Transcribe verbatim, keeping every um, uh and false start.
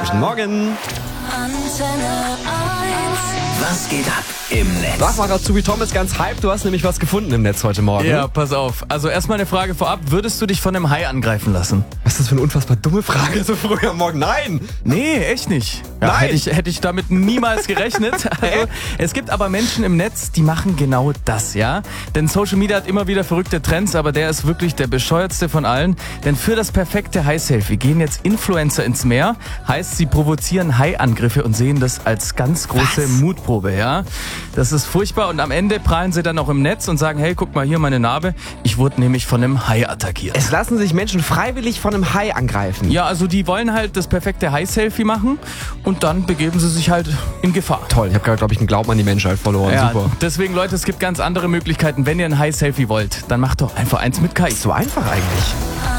Guten Morgen. Antenne eins. Was geht ab im Netz? Sag mal dazu, wie Tom ist ganz hyped. Du hast nämlich was gefunden im Netz heute Morgen. Ja, pass auf. Also erstmal eine Frage vorab. Würdest du dich von einem Hai angreifen lassen? Was ist das für eine unfassbar dumme Frage so früh am Morgen? Nein! Nee, echt nicht. Ja, Nein. Hätte ich, hätte ich damit niemals gerechnet. Also, es gibt aber Menschen im Netz, die machen genau das, ja? Denn Social Media hat immer wieder verrückte Trends, aber der ist wirklich der bescheuertste von allen. Denn für das perfekte Hai-Selfie gehen jetzt Influencer ins Meer. Heißt, sie provozieren Hai-Angriffe und sehen das als ganz große Was? Mutprobe, ja? Das ist furchtbar und am Ende prahlen sie dann auch im Netz und sagen, hey, guck mal hier meine Narbe. Ich wurde nämlich von einem Hai attackiert. Es lassen sich Menschen freiwillig von einem Hai angreifen. Ja, also die wollen halt das perfekte Hai-Selfie machen und dann begeben sie sich halt in Gefahr. Toll, ich habe gerade, glaube ich, einen Glauben an die Menschheit verloren. Ja, Super. deswegen, Leute, es gibt ganz andere Möglichkeiten. Wenn ihr ein Hai-Selfie wollt, dann macht doch einfach eins mit K I. So einfach eigentlich.